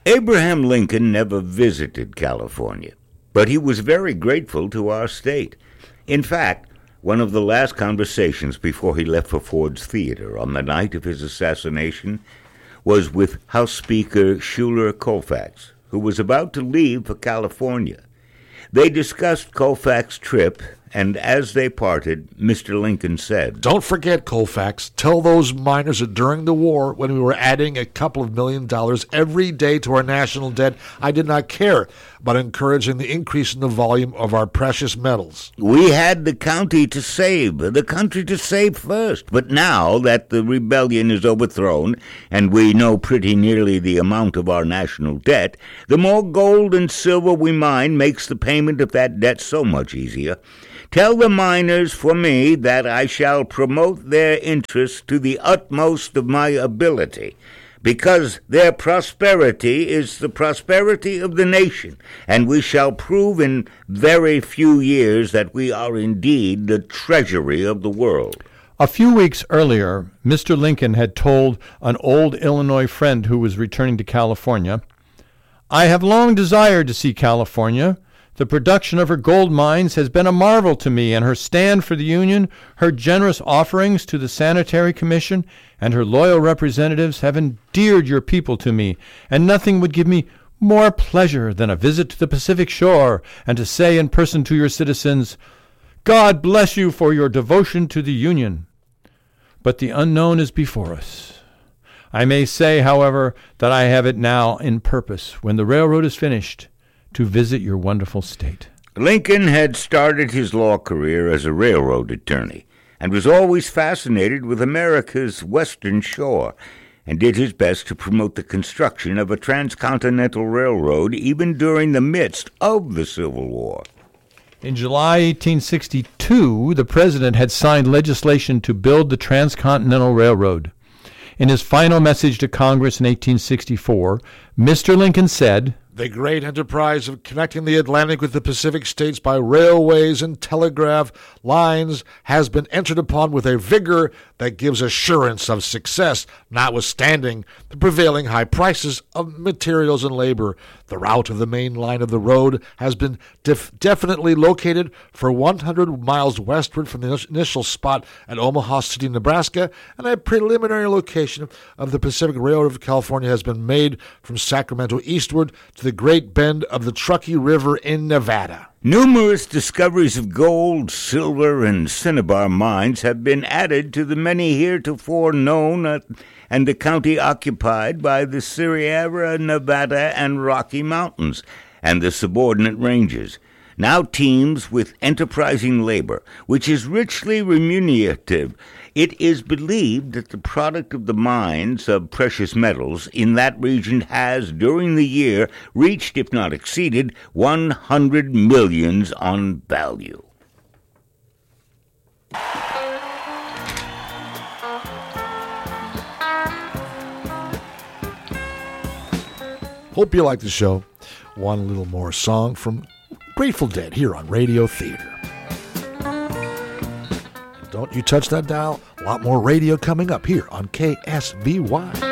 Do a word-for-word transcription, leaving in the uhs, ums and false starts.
Abraham Lincoln never visited California, but he was very grateful to our state. In fact, one of the last conversations before he left for Ford's Theater on the night of his assassination was with House Speaker Schuyler Colfax, who was about to leave for California. They discussed Colfax's trip, and as they parted, Mister Lincoln said, "Don't forget, Colfax, tell those miners that during the war, when we were adding a couple of million dollars every day to our national debt, I did not care about encouraging the increase in the volume of our precious metals. We had the county to save, the country to save first. But now that the rebellion is overthrown, and we know pretty nearly the amount of our national debt, the more gold and silver we mine makes the payment of that debt so much easier. Tell the miners for me that I shall promote their interests to the utmost of my ability, because their prosperity is the prosperity of the nation, and we shall prove in very few years that we are indeed the treasury of the world." A few weeks earlier, Mister Lincoln had told an old Illinois friend who was returning to California, "I have long desired to see California. The production of her gold mines has been a marvel to me, and her stand for the Union, her generous offerings to the Sanitary Commission, and her loyal representatives have endeared your people to me, and nothing would give me more pleasure than a visit to the Pacific shore, and to say in person to your citizens, 'God bless you for your devotion to the Union.' But the unknown is before us. I may say, however, that I have it now in purpose, when the railroad is finished, to visit your wonderful state." Lincoln had started his law career as a railroad attorney and was always fascinated with America's western shore, and did his best to promote the construction of a transcontinental railroad even during the midst of the Civil War. In July eighteen sixty-two, the president had signed legislation to build the Transcontinental Railroad. In his final message to Congress in eighteen sixty-four, Mister Lincoln said, "The great enterprise of connecting the Atlantic with the Pacific states by railways and telegraph lines has been entered upon with a vigor that gives assurance of success, notwithstanding the prevailing high prices of materials and labor. The route of the main line of the road has been def- definitely located for one hundred miles westward from the initial spot at Omaha City, Nebraska, and a preliminary location of the Pacific Railroad of California has been made from Sacramento eastward to the Great Bend of the Truckee River in Nevada." Numerous discoveries of gold, silver, and cinnabar mines have been added to the many heretofore known uh, and the county occupied by the Sierra Nevada and Rocky Mountains and the subordinate ranges, now teems with enterprising labor, which is richly remunerative. It is believed that the product of the mines of precious metals in that region has, during the year, reached, if not exceeded, one hundred millions on value. Hope you like the show. One little more song from Grateful Dead here on Radio Theater. Don't you touch that dial. A lot more radio coming up here on K S V Y.